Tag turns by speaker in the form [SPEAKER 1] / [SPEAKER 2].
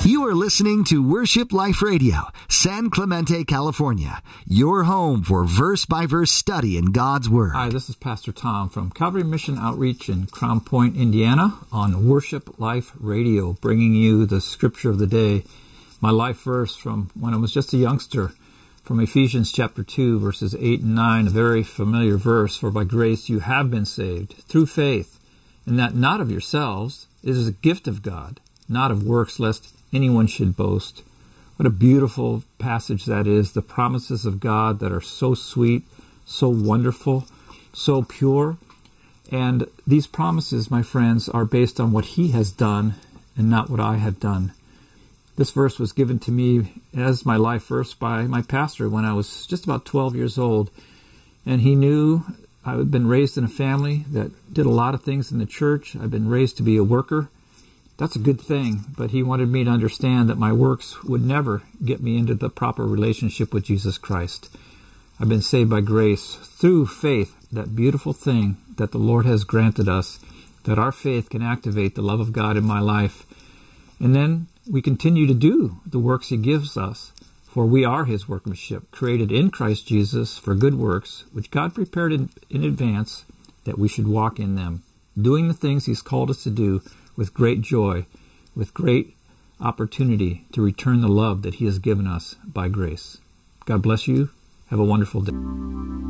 [SPEAKER 1] You are listening to Worship Life Radio, San Clemente, California, your home for verse-by-verse study in God's Word.
[SPEAKER 2] Hi, this is Pastor Tom from Calvary Mission Outreach in Crown Point, Indiana, on Worship Life Radio, bringing you the scripture of the day, my life verse from when I was just a youngster, from Ephesians chapter 2, verses 8 and 9, a very familiar verse, "For by grace you have been saved, through faith, and that not of yourselves, it is a gift of God, not of works, lest anyone should boast." What a beautiful passage that is, the promises of God that are so sweet, so wonderful, so pure. And these promises, my friends, are based on what He has done and not what I have done. This verse was given to me as my life verse by my pastor when I was just about 12 years old. And he knew I had been raised in a family that did a lot of things in the church. I've been raised to be a worker. That's a good thing, but he wanted me to understand that my works would never get me into the proper relationship with Jesus Christ. I've been saved by grace through faith, that beautiful thing that the Lord has granted us, that our faith can activate the love of God in my life. And then we continue to do the works He gives us, for we are His workmanship, created in Christ Jesus for good works, which God prepared in advance that we should walk in them, doing the things He's called us to do with great joy, with great opportunity to return the love that He has given us by grace. God bless you. Have a wonderful day.